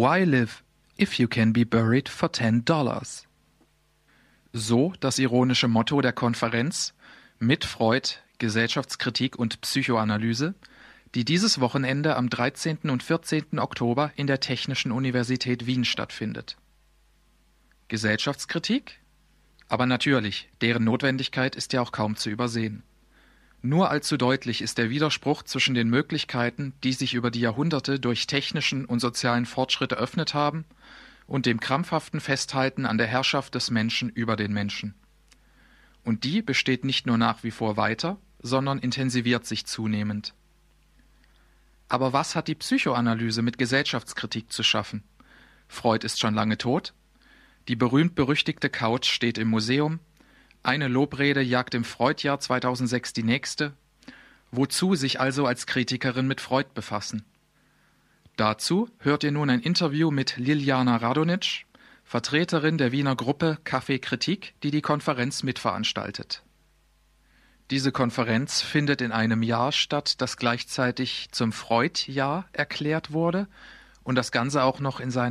Why live if you can be buried for $10? So das ironische Motto der Konferenz mit Freud, Gesellschaftskritik und Psychoanalyse, die dieses Wochenende am 13. und 14. Oktober in der Technischen Universität Wien stattfindet. Gesellschaftskritik? Aber natürlich, deren Notwendigkeit ist ja auch kaum zu übersehen. Nur allzu deutlich ist der Widerspruch zwischen den Möglichkeiten, die sich über die Jahrhunderte durch technischen und sozialen Fortschritt eröffnet haben, und dem krampfhaften Festhalten an der Herrschaft des Menschen über den Menschen. Und die besteht nicht nur nach wie vor weiter, sondern intensiviert sich zunehmend. Aber was hat die Psychoanalyse mit Gesellschaftskritik zu schaffen? Freud ist schon lange tot, die berühmt-berüchtigte Couch steht im Museum, eine Lobrede jagt im Freud-Jahr 2006 die nächste. Wozu sich also als Kritikerin mit Freud befassen? Dazu hört ihr nun ein Interview mit Liljana Radonjic, Vertreterin der Wiener Gruppe Café Kritik, die die Konferenz mitveranstaltet. Diese Konferenz findet in einem Jahr statt, das gleichzeitig zum Freud-Jahr erklärt wurde und das Ganze auch noch in seiner